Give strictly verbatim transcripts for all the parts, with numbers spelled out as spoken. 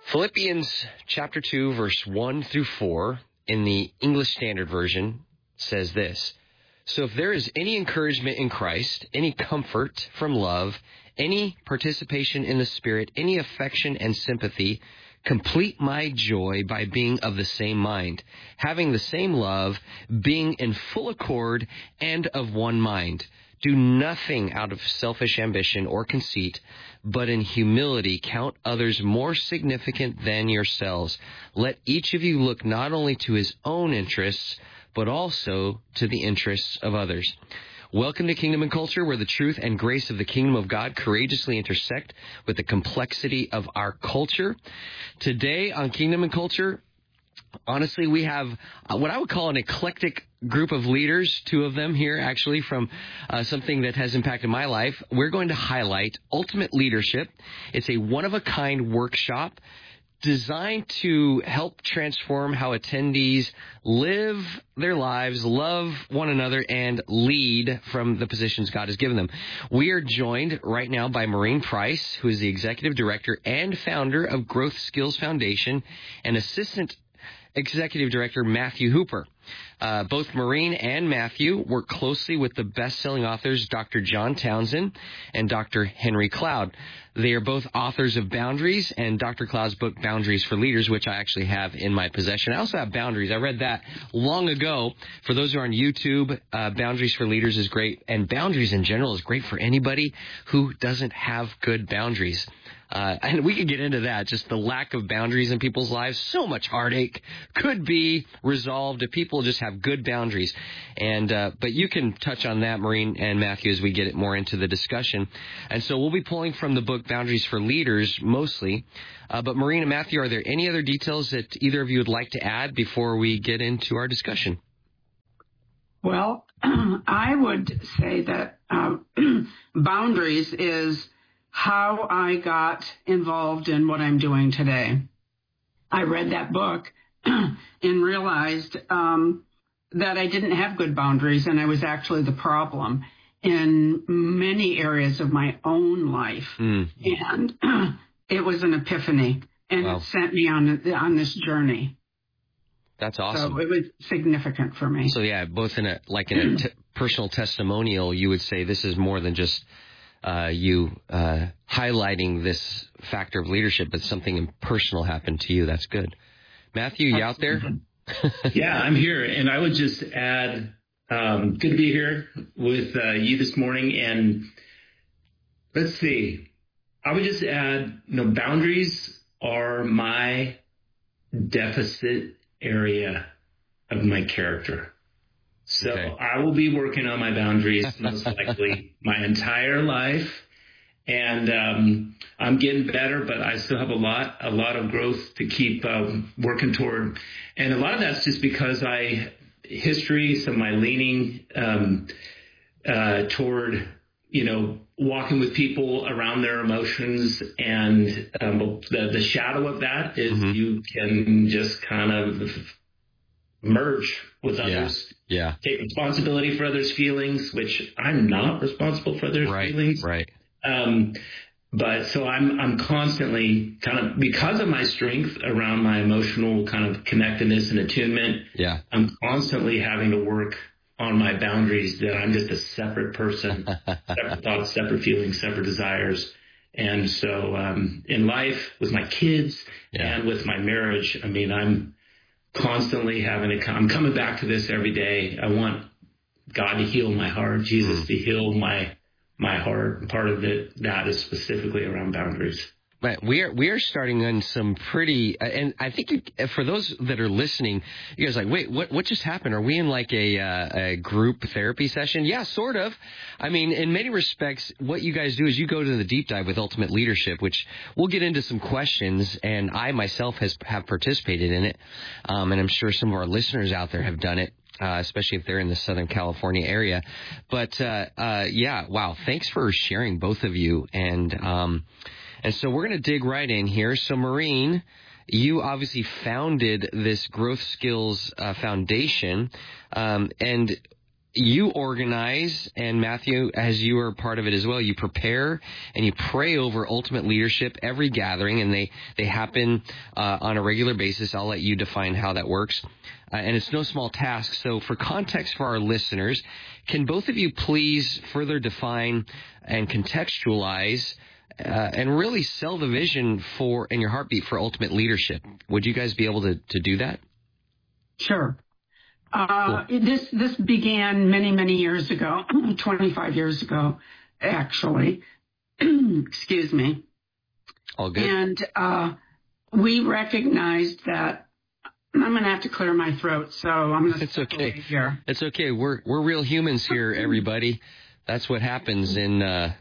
Philippians chapter two, verse one through four in the English Standard Version says this: So if there is any encouragement in Christ, any comfort from love, any participation in the Spirit, any affection and sympathy, complete my joy by being of the same mind, having the same love, being in full accord and of one mind. Do nothing out of selfish ambition or conceit, but in humility count others more significant than yourselves. Let each of you look not only to his own interests, but also to the interests of others. Welcome to Kingdom and Culture, where the truth and grace of the kingdom of God courageously intersect with the complexity of our culture. Today on Kingdom and Culture, honestly, we have what I would call an eclectic group of leaders, two of them here actually from uh, something that has impacted my life. We're going to highlight Ultimate Leadership. It's a one-of-a-kind workshop designed to help transform how attendees live their lives, love one another, and lead from the positions God has given them. We are joined right now by Maureen Price, who is the Executive Director and founder of Growth Skills Foundation, and Assistant Executive Director Matthew Hooper. Uh, both Maureen and Matthew work closely with the best-selling authors Doctor John Townsend and Doctor Henry Cloud. They are both authors of Boundaries and Doctor Cloud's book, Boundaries for Leaders, which I actually have in my possession. I also have Boundaries. I read that long ago. For those who are on YouTube, uh, Boundaries for Leaders is great, and Boundaries in general is great for anybody who doesn't have good boundaries. Uh, and we could get into that, just the lack of boundaries in people's lives. So much heartache could be resolved if people just have good boundaries. And uh, but you can touch on that, Maureen and Matthew, as we get more into the discussion. And so we'll be pulling from the book Boundaries for Leaders mostly. Uh, but Maureen and Matthew, are there any other details that either of you would like to add before we get into our discussion? Well, I would say that uh, boundaries is how I got involved in what I'm doing today. I read that book and realized um, that I didn't have good boundaries, and I was actually the problem in many areas of my own life. Mm. And uh, it was an epiphany, and wow. It sent me on on this journey. That's awesome. So it was significant for me. So yeah, both in a like in a t- personal testimonial, you would say this is more than just Uh, you uh, highlighting this factor of leadership, but something personal happened to you. That's good. Matthew, you out there? Yeah, I'm here. And I would just add, um, good to be here with uh, you this morning. And let's see, I would just add, you know, boundaries are my deficit area of my character. So okay. I will be working on my boundaries most likely my entire life. And um, I'm getting better, but I still have a lot, a lot of growth to keep um, working toward. And a lot of that's just because I, history, some of my leaning um, uh, toward, you know, walking with people around their emotions. And um, the, the shadow of that is mm-hmm. you can just kind of merge with others, yeah, yeah. take responsibility for others' feelings, which I'm not responsible for others' right, feelings. Right. Um, but so I'm, I'm constantly kind of, because of my strength around my emotional kind of connectedness and attunement, yeah. I'm constantly having to work on my boundaries that I'm just a separate person, separate thoughts, separate feelings, separate desires. And so, um, in life with my kids yeah. and with my marriage, I mean, I'm, constantly having to come, I'm coming back to this every day. I want God to heal my heart, Jesus mm. to heal my my heart. Part of it, that is specifically around boundaries. Right. We are we are starting on some pretty, and I think you, for those that are listening, you guys are like, wait, what what just happened? Are we in like a uh, a group therapy session? Yeah, sort of. I mean, in many respects, what you guys do is you go to the deep dive with Ultimate Leadership, which we'll get into some questions, and I myself has have participated in it, um, and I'm sure some of our listeners out there have done it. Uh, especially if they're in the Southern California area. But, uh, uh, yeah, wow, thanks for sharing, both of you. And um, and so we're going to dig right in here. So, Maureen, you obviously founded this Growth Skills uh, Foundation. Um, and you organize, and Matthew, as you are part of it as well, you prepare and you pray over ultimate leadership every gathering, and they, they happen uh, on a regular basis. I'll let you define how that works. Uh, and it's no small task. So for context for our listeners, can both of you please further define and contextualize uh, and really sell the vision for and your heartbeat for ultimate leadership? Would you guys be able to, to do that? Sure. Uh, cool. This this began many, many years ago, twenty-five years ago, actually. Excuse me. All good. And uh, we recognized that I'm going to have to clear my throat, so I'm going to It's okay. here. It's okay. We're we're real humans here, everybody. That's what happens in uh,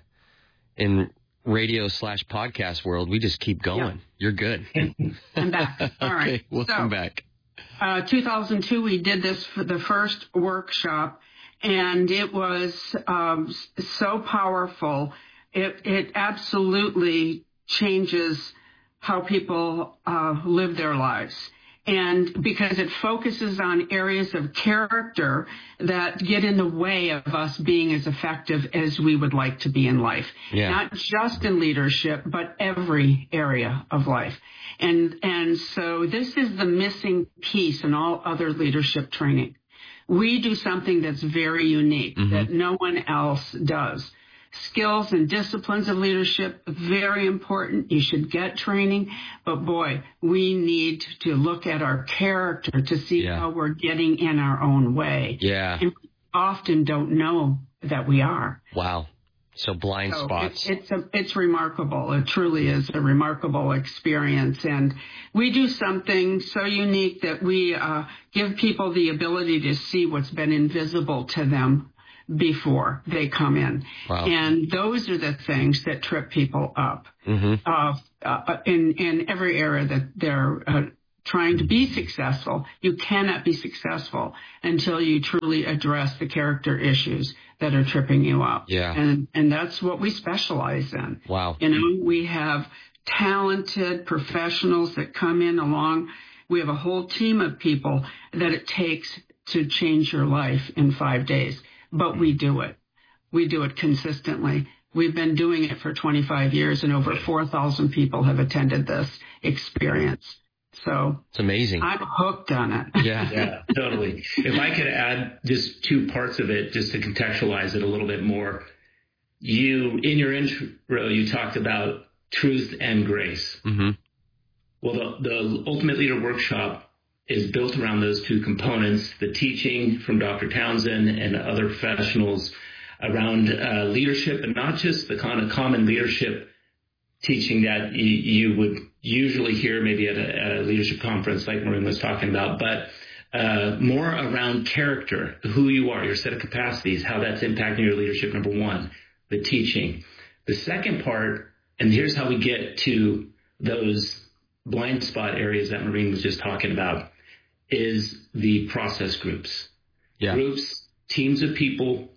in radio slash podcast world. We just keep going. Yeah. You're good. I'm back. All right. Okay, welcome so, back. Uh, two thousand two, we did this for the first workshop, and it was um, so powerful. It, it absolutely changes how people uh, live their lives. And because it focuses on areas of character that get in the way of us being as effective as we would like to be in life. Yeah. Not just in leadership, but every area of life. And, and so this is the missing piece in all other leadership training. We do something that's very unique, mm-hmm. that no one else does. Skills and disciplines of leadership, very important. You should get training. But boy, we need to look at our character to see yeah. how we're getting in our own way. Yeah. And we often don't know that we are. Wow. So blind so spots. It, it's a, it's remarkable. It truly is a remarkable experience. And we do something so unique that we uh, give people the ability to see what's been invisible to them before they come in. Wow. And those are the things that trip people up mm-hmm. uh, uh, in, in every area that they're uh, trying to be successful. You cannot be successful until you truly address the character issues that are tripping you up. Yeah. And, and that's what we specialize in. Wow. You know, we have talented professionals that come in along. We have a whole team of people that it takes to change your life in five days. But we do it. We do it consistently. We've been doing it for twenty-five years, and over four thousand people have attended this experience. So it's amazing. I'm hooked on it. Yeah, yeah, totally. If I could add just two parts of it, just to contextualize it a little bit more. You, in your intro, you talked about truth and grace. Mm-hmm. Well, the, the Ultimate Leader Workshop is built around those two components, the teaching from Doctor Townsend and other professionals around uh, leadership, and not just the kind of common leadership teaching that you, you would usually hear maybe at a, at a leadership conference like Maureen was talking about, but uh, more around character, who you are, your set of capacities, how that's impacting your leadership, number one, the teaching. The second part, and here's how we get to those blind spot areas that Maureen was just talking about, is the process groups. Yeah. Groups, teams of people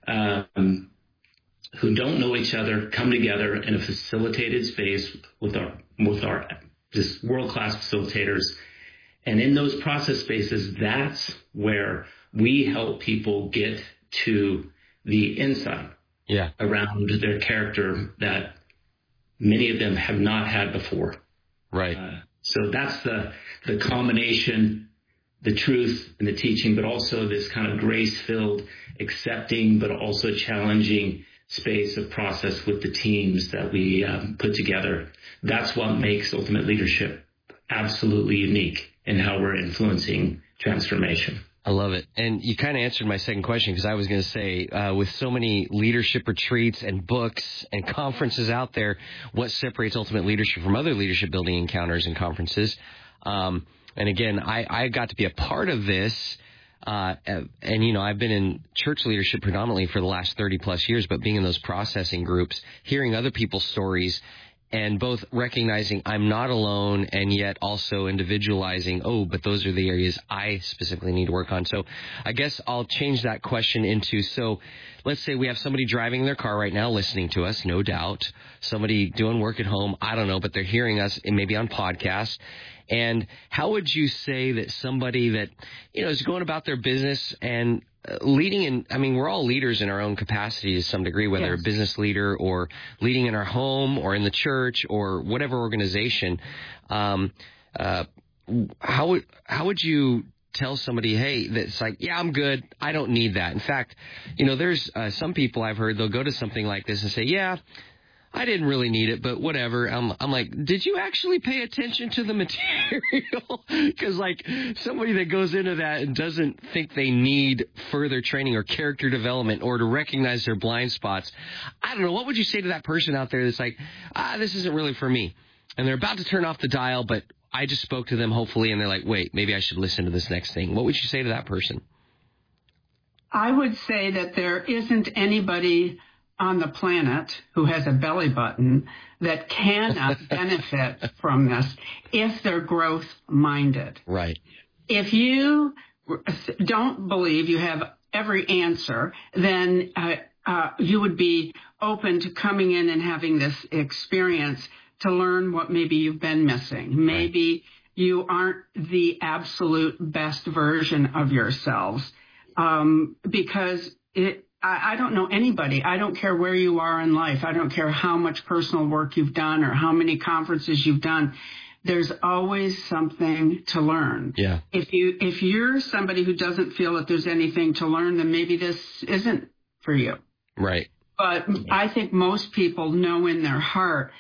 um, who don't know each other come together in a facilitated space with our with our just world-class facilitators. And in those process spaces, that's where we help people get to the insight yeah. around their character that many of them have not had before. Right. Uh, so that's the the combination, the truth and the teaching, but also this kind of grace-filled, accepting, but also challenging space of process with the teams that we um, put together. That's what makes Ultimate Leadership absolutely unique in how we're influencing transformation. I love it. And you kind of answered my second question, because I was going to say, uh, with so many leadership retreats and books and conferences out there, what separates Ultimate Leadership from other leadership building encounters and conferences? Um, and again, I, I got to be a part of this. Uh, and, you know, I've been in church leadership predominantly for the last thirty plus years, but being in those processing groups, hearing other people's stories, and both recognizing I'm not alone, and yet also individualizing, oh, but those are the areas I specifically need to work on. So I guess I'll change that question into, so let's say we have somebody driving their car right now listening to us, no doubt. Somebody doing work at home, I don't know, but they're hearing us maybe on podcasts. And how would you say that somebody that, you know, is going about their business and uh, leading in, I mean, we're all leaders in our own capacity to some degree, whether yes. a business leader or leading in our home or in the church or whatever organization. Um, uh, how would, how would you tell somebody, hey, that's like, yeah, I'm good. I don't need that. In fact, you know, there's uh, some people I've heard, they'll go to something like this and say, yeah, I didn't really need it, but whatever. I'm, I'm like, did you actually pay attention to the material? Because, like, somebody that goes into that and doesn't think they need further training or character development or to recognize their blind spots, I don't know. What would you say to that person out there that's like, ah, this isn't really for me? And they're about to turn off the dial, but I just spoke to them, hopefully, and they're like, wait, maybe I should listen to this next thing. What would you say to that person? I would say that there isn't anybody on the planet who has a belly button that cannot benefit from this if they're growth-minded. Right. If you don't believe you have every answer, then uh, uh, you would be open to coming in and having this experience to learn what maybe you've been missing. Maybe right. you aren't the absolute best version of yourselves, um, because it I don't know anybody. I don't care where you are in life. I don't care how much personal work you've done or how many conferences you've done. There's always something to learn. Yeah. If you, if you're somebody who doesn't feel that there's anything to learn, then maybe this isn't for you. Right. But I think most people know in their heart,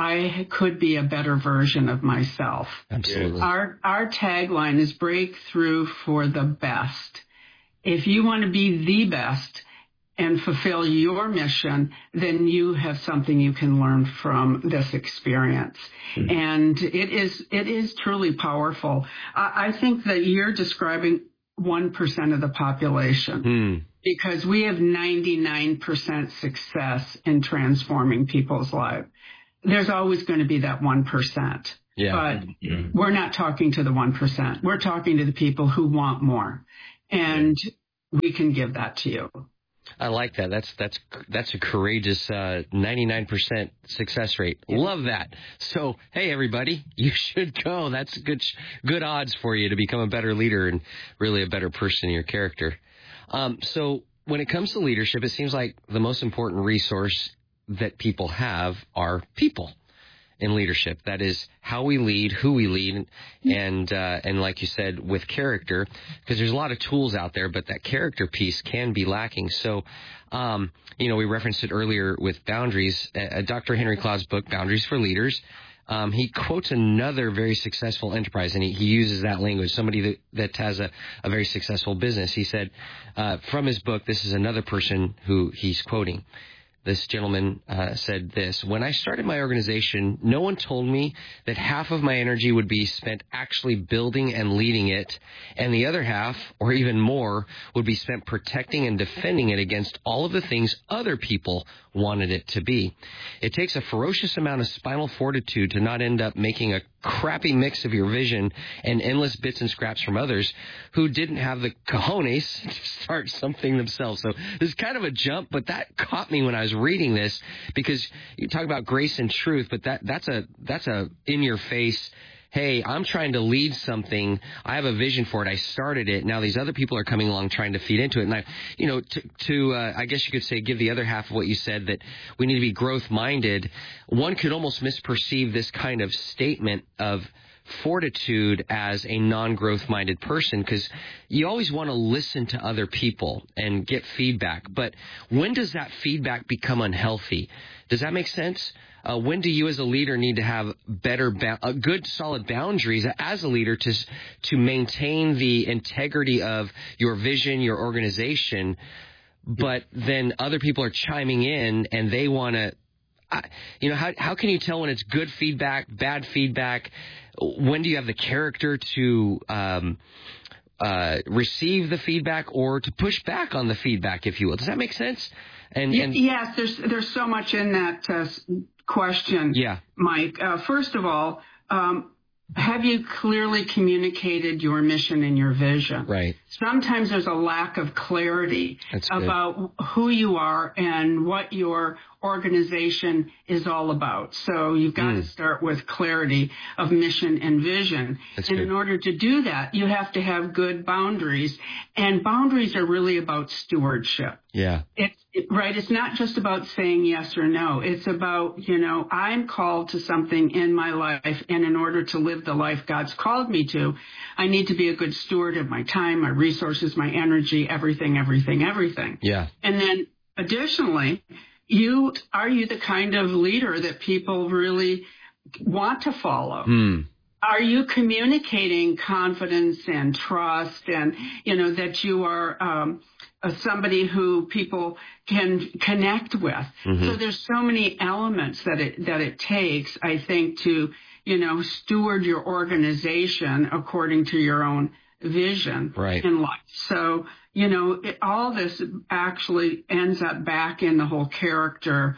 I could be a better version of myself. Absolutely. Our, our tagline is breakthrough for the best. If you want to be the best and fulfill your mission, then you have something you can learn from this experience. Mm-hmm. And it is it is truly powerful. I, I think that you're describing one percent of the population mm. because we have ninety-nine percent success in transforming people's lives. There's always going to be that one percent. Yeah. But yeah. we're not talking to the one percent. We're talking to the people who want more. And yeah. we can give that to you. I like that. That's that's that's a courageous uh, ninety-nine percent success rate. Yeah. Love that. So, hey, everybody, you should go. That's good good odds for you to become a better leader and really a better person in your character. Um, so when it comes to leadership, it seems like the most important resource that people have are people in leadership. That is how we lead, who we lead, and uh, and like you said, with character, because there's a lot of tools out there, but that character piece can be lacking. So, um, you know, we referenced it earlier with boundaries. Uh, Doctor Henry Cloud's book, Boundaries for Leaders, um, he quotes another very successful enterprise, and he, he uses that language, somebody that, that has a, a very successful business. He said, uh, from his book, this is another person who he's quoting. This gentleman uh, said this: when I started my organization, no one told me that half of my energy would be spent actually building and leading it, and the other half, or even more, would be spent protecting and defending it against all of the things other people wanted it to be. It takes a ferocious amount of spinal fortitude to not end up making a crappy mix of your vision and endless bits and scraps from others who didn't have the cojones to start something themselves. So this is kind of a jump, but that caught me when I was reading this, because you talk about grace and truth, but that that's a that's a in your face, hey, I'm trying to lead something. I have a vision for it. I started it. Now these other people are coming along trying to feed into it. And I, you know, to, to uh, I guess you could say, give the other half of what you said, that we need to be growth-minded. One could almost misperceive this kind of statement of fortitude as a non-growth-minded person, because you always want to listen to other people and get feedback. But when does that feedback become unhealthy? Does that make sense? Uh, when do you as a leader need to have better, ba- uh, good, solid boundaries as a leader to to maintain the integrity of your vision, your organization, but then other people are chiming in and they want to, uh, you know, how how can you tell when it's good feedback, bad feedback? When do you have the character to um, uh, receive the feedback or to push back on the feedback, if you will? Does that make sense? And, and yes, there's there's so much in that uh, question, yeah. Mike. Uh, first of all, um, have you clearly communicated your mission and your vision? Right. Sometimes there's a lack of clarity That's good. about who you are and what your organization is all about. So you've got Mm. to start with clarity of mission and vision. That's and good. in order to do that, you have to have good boundaries. And boundaries are really about stewardship. Yeah. It's it, right. It's not just about saying yes or no. It's about, you know, I'm called to something in my life. And in order to live the life God's called me to, I need to be a good steward of my time, my resources, my energy, everything, everything, everything. Yeah. And then additionally, you are you the kind of leader that people really want to follow? Hmm. Are you communicating confidence and trust and, you know, that you are um, uh, somebody who people can connect with? Mm-hmm. So there's so many elements that it that it takes, I think, to, you know, steward your organization according to your own vision Right. in life. So, you know, it, all this actually ends up back in the whole character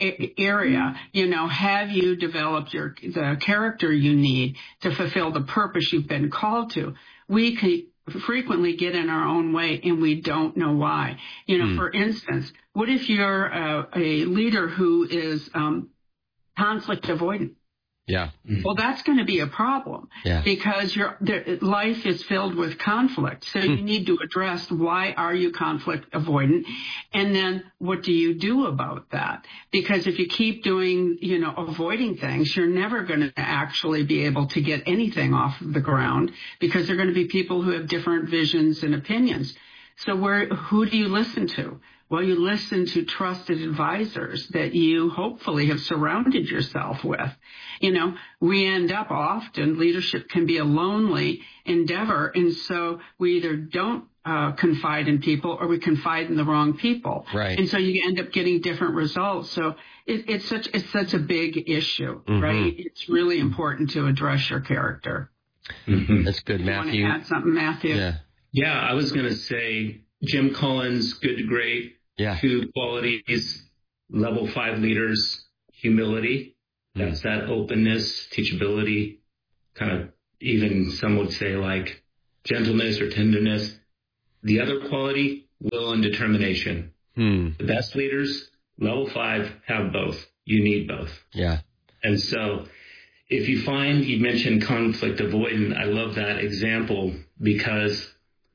area. You know, have you developed your the character you need to fulfill the purpose you've been called to? We can frequently get in our own way and we don't know why. You know, mm. for instance, what if you're a, a leader who is um, conflict avoidant? Yeah. Mm. Well, that's going to be a problem yeah. because your the, life is filled with conflict. So mm. you need to address why are you conflict avoidant, and then what do you do about that? Because if you keep doing, you know, avoiding things, you're never going to actually be able to get anything off the ground because there are going to be people who have different visions and opinions. So where who do you listen to? Well, you listen to trusted advisors that you hopefully have surrounded yourself with. You know, we end up often, leadership can be a lonely endeavor, and so we either don't uh, confide in people or we confide in the wrong people. Right. And so you end up getting different results. So it, it's such it's such a big issue, mm-hmm. right? It's really important to address your character. Mm-hmm. That's good, you Matthew. Want to add something, Matthew? Yeah. Yeah, I was going to say Jim Collins, good to great. Yeah. Two qualities, level five leaders, humility. That's that openness, teachability, kind of even some would say like gentleness or tenderness. The other quality, will and determination. Hmm. The best leaders, level five, have both. You need both. Yeah. And so if you find, you mentioned conflict avoidant, I love that example because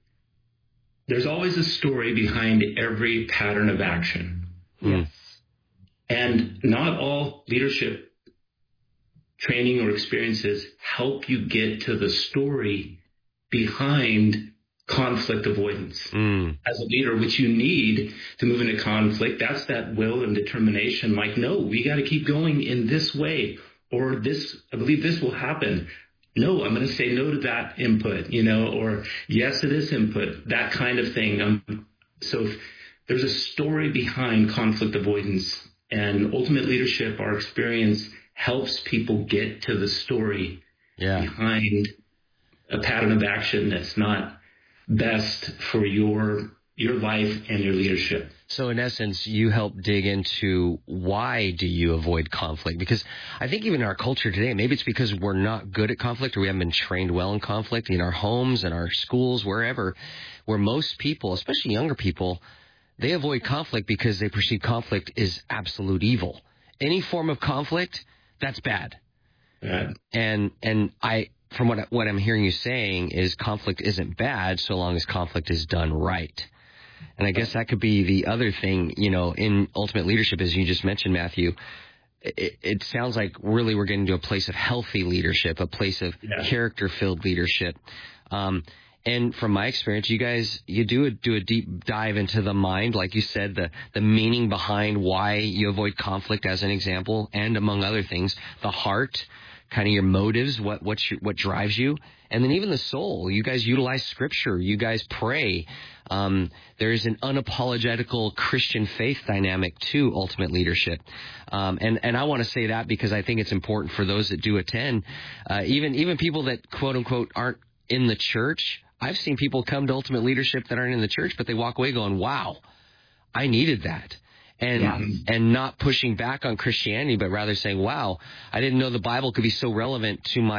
there's always a story behind every pattern of action. Yes. And not all leadership training or experiences help you get to the story behind conflict avoidance. Mm. As a leader, which you need to move into conflict, that's that will and determination. Like, no, we got to keep going in this way, or this, I believe this will happen. No, I'm going to say no to that input, you know, or yes to this input, that kind of thing. Um, so if there's a story behind conflict avoidance, and ultimate leadership, our experience helps people get to the story yeah. behind a pattern of action that's not best for your your life and your leadership. So in essence, you help dig into why do you avoid conflict? Because I think even in our culture today, maybe it's because we're not good at conflict or we haven't been trained well in conflict in our homes and our schools, wherever, where most people, especially younger people, they avoid conflict because they perceive conflict is absolute evil. Any form of conflict, that's bad. Bad. And and I, from what what I'm hearing you saying is conflict isn't bad so long as conflict is done right. And I guess that could be the other thing, you know, in ultimate leadership, as you just mentioned, Matthew. It, it sounds like really we're getting to a place of healthy leadership, a place of yeah. character-filled leadership. Um, and from my experience, you guys, you do a, do a deep dive into the mind, like you said, the, the meaning behind why you avoid conflict as an example, and among other things, the heart, kind of your motives, what what your, what drives you, and then even the soul. You guys utilize Scripture. You guys pray. Um, there's an unapologetical Christian faith dynamic to ultimate leadership, um, and and I want to say that because I think it's important for those that do attend, uh, even even people that quote unquote aren't in the church. I've seen people come to ultimate leadership that aren't in the church, but they walk away going, "Wow, I needed that." And yeah. and not pushing back on Christianity, but rather saying, wow, I didn't know the Bible could be so relevant to my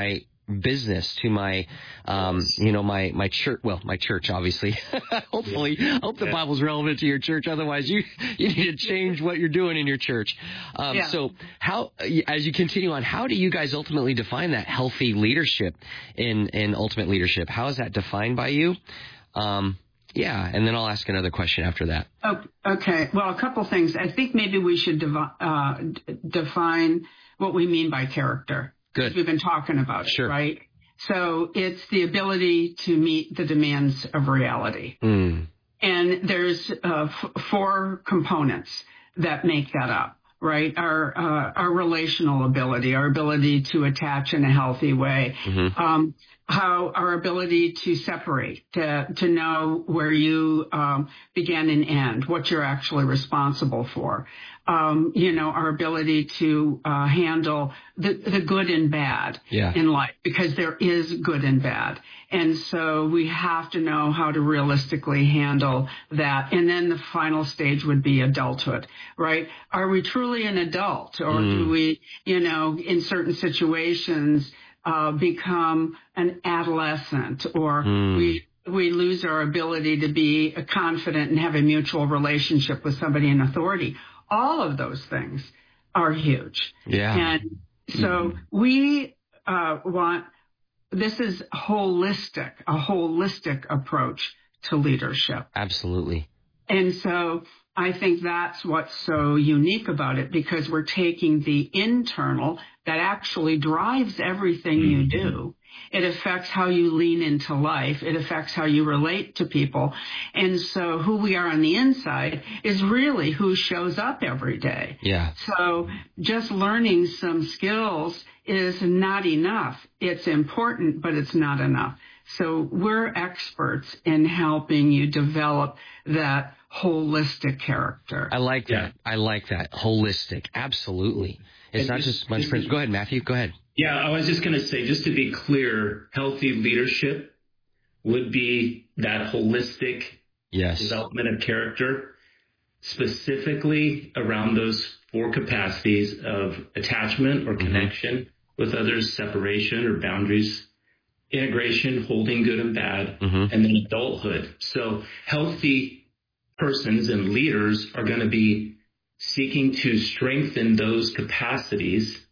business, to my, um, you know, my, my church, well, my church, obviously. Hopefully, I hope the Bible's relevant to your church. Otherwise, you, you need to change what you're doing in your church. Um, yeah. So how, as you continue on, how do you guys ultimately define that healthy leadership in, in Ultimate Leadership? How is that defined by you? Um, yeah, and then I'll ask another question after that. Oh, okay. Well, a couple things. I think maybe we should devi- uh, d- define what we mean by character. Good. We've been talking about Sure. it, right? So it's the ability to meet the demands of reality. Mm. And there's uh, f- four components that make that up, right? Our uh, our relational ability, our ability to attach in a healthy way, Mm-hmm. um, how our ability to separate, to, to know where you um, begin and end, what you're actually responsible for. Um, you know, our ability to uh, handle the, the good and bad Yeah. in life, because there is good and bad. And so we have to know how to realistically handle that. And then the final stage would be adulthood, right? Are we truly an adult, or Mm. do we, you know, in certain situations, uh, become an adolescent, or Mm. we we lose our ability to be confident and have a mutual relationship with somebody in authority? All of those things are huge. Yeah. And so we uh, want, this is holistic, a holistic approach to leadership. Absolutely. And so I think that's what's so unique about it, because we're taking the internal that actually drives everything you do. It affects how you lean into life. It affects how you relate to people. And so who we are on the inside is really who shows up every day. Yeah. So just learning some skills is not enough. It's important, but it's not enough. So we're experts in helping you develop that holistic character. I like Yeah. that. I like that. Holistic. Absolutely. It's And not just- just bunch of just- friends. Go ahead, Matthew. Go ahead. Yeah, I was just going to say, just to be clear, healthy leadership would be that holistic Yes. development of character, specifically around those four capacities of attachment or connection with others, separation or boundaries, integration, holding good and bad, Mhm. and then adulthood. So healthy persons and leaders are going to be seeking to strengthen those capacities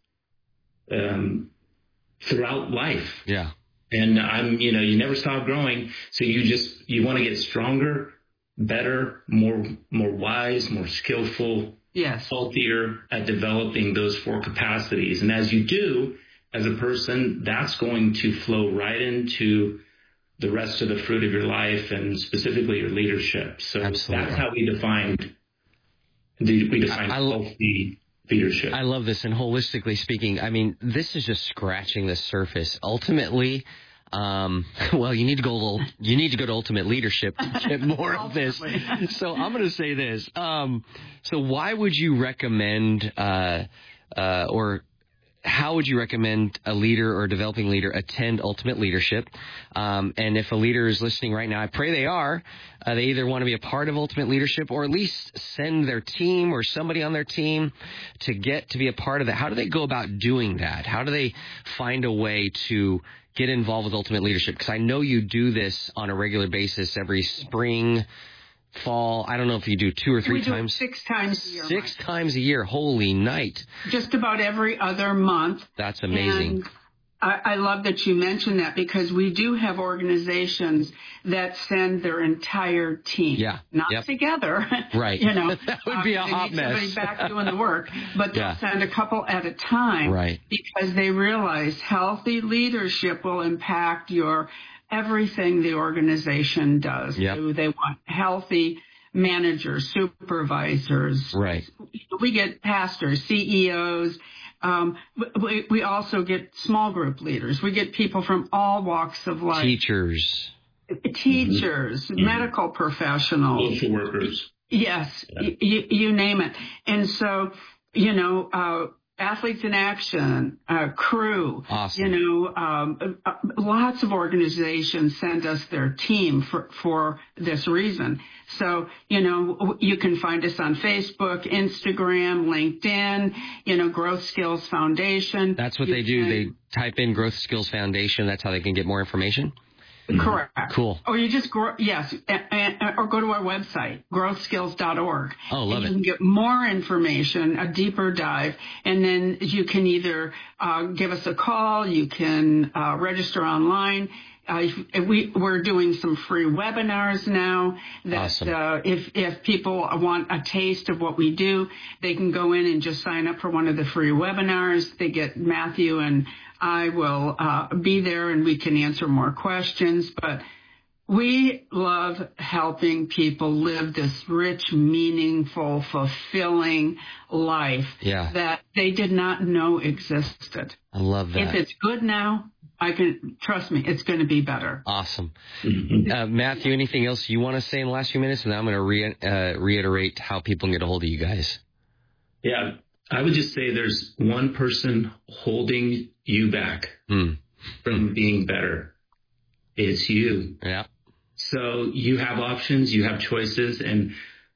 um, throughout life. Yeah. And I'm, you know, you never stop growing. So you just, you want to get stronger, better, more, more wise, more skillful, Yes. healthier at developing those four capacities. And as you do, as a person, that's going to flow right into the rest of the fruit of your life, and specifically your leadership. So Absolutely. that's how we defined, we define I- I- healthy leadership. I love this. And holistically speaking, I mean, this is just scratching the surface. Ultimately, um, well, you need to go a little, you need to go to Ultimate Leadership to get more of this. So I'm going to say this. Um, so why would you recommend, uh, uh, or how would you recommend a leader or a developing leader attend Ultimate Leadership? Um, and if a leader is listening right now, I pray they are. Uh, they either want to be a part of Ultimate Leadership, or at least send their team or somebody on their team to get to be a part of that. How do they go about doing that? How do they find a way to get involved with Ultimate Leadership? Because I know you do this on a regular basis every spring, fall. I don't know if you do two or three we do it times. six times a year. Six Mike. times a year. Holy night. Just about every other month. That's amazing. And I, I love that you mentioned that, because we do have organizations that send their entire team. Yeah. Not Yep. together. Right. You know, That would be a uh, they hot need somebody mess. back doing the work, but they'll Yeah. send a couple at a time. Right. Because they realize healthy leadership will impact your everything the organization does. Yep. So they want healthy managers, supervisors. Right. We get pastors, C E Os. Um, we, we also get small group leaders. We get people from all walks of life. Teachers. Teachers, Mm-hmm. medical professionals. Social workers. Yes, Yeah. y- y- you name it. And so, you know, uh, Athletes in Action, uh, Crew, awesome. you know, um, uh, lots of organizations send us their team for, for this reason. So, you know, you can find us on Facebook, Instagram, LinkedIn, you know, Growth Skills Foundation. That's what you they do. Can, they type in Growth Skills Foundation. That's how they can get more information. Correct. Cool. Or you just grow, yes, and, and, or go to our website, growth skills dot org. Oh, love and it. You can get more information, a deeper dive, and then you can either uh, give us a call, you can uh, register online. Uh, if we, we're doing some free webinars now that awesome. uh, if, if people want a taste of what we do, they can go in and just sign up for one of the free webinars. They get Matthew and I will uh, be there and we can answer more questions. But we love helping people live this rich, meaningful, fulfilling life yeah. that they did not know existed. I love that. If it's good now, I can trust me, it's going to be better. Awesome. Uh, Matthew, anything else you want to say in the last few minutes? And then I'm going to re- uh, reiterate how people can get a hold of you guys. Yeah, I would just say there's one person holding you back mm. from being better. It's you. Yeah. So you have options, you have choices, and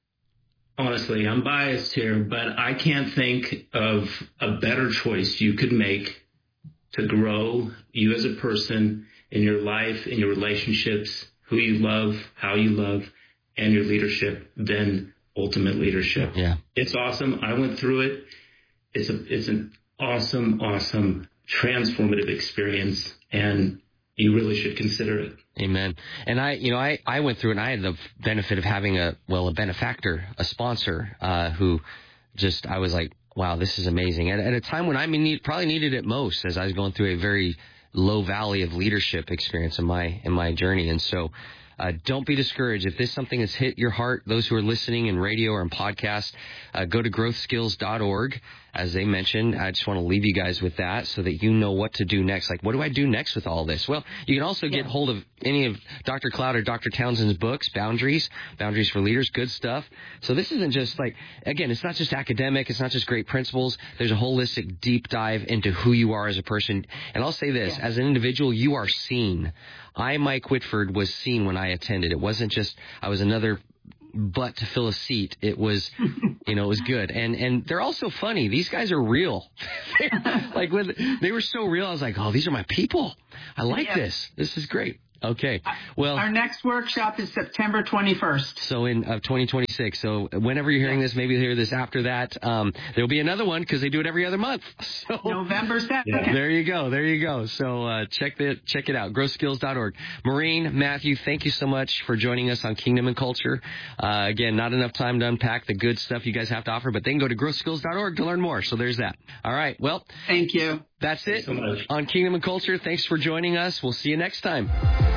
honestly, I'm biased here, but I can't think of a better choice you could make to grow you as a person in your life, in your relationships, who you love, how you love, and your leadership than Ultimate Leadership. Yeah. It's awesome. I went through it. It's a, it's an awesome, awesome, transformative experience, and you really should consider it. Amen. And I, you know, I, I went through it, and I had the benefit of having a, well, a benefactor, a sponsor, uh, who just, I was like, wow, this is amazing. At, at a time when I need, probably needed it most, as I was going through a very low valley of leadership experience in my, in my journey. And so, Uh, don't be discouraged. If this something has hit your heart, those who are listening in radio or in podcast, uh, go to growth skills dot org. As they mentioned, I just want to leave you guys with that so that you know what to do next. Like, what do I do next with all this? Well, you can also get yeah. hold of any of Doctor Cloud or Doctor Townsend's books, Boundaries, Boundaries for Leaders, good stuff. So this isn't just like, again, it's not just academic. It's not just great principles. There's a holistic deep dive into who you are as a person. And I'll say this, yeah. as an individual, you are seen. I, Mike Whitford, was seen when I attended. It wasn't just I was another butt to fill a seat. It was, you know, it was good. And and they're also funny. These guys are real. Like when they were so real, I was like, oh, these are my people. I like yeah. this. This is great. Okay. Well, our next workshop is September twenty-first. So in uh, twenty twenty-six. So whenever you're hearing this, maybe you'll hear this after that. Um, there'll be another one because they do it every other month. So November second. Yeah. There you go. There you go. So uh, check the check it out. growth skills dot org. Maureen, Matthew, thank you so much for joining us on Kingdom and Culture. Uh, again, not enough time to unpack the good stuff you guys have to offer, but they can go to growth skills dot org to learn more. So there's that. All right. Well, thank you. That's it Thanks so much. on Kingdom and Culture. Thanks for joining us. We'll see you next time.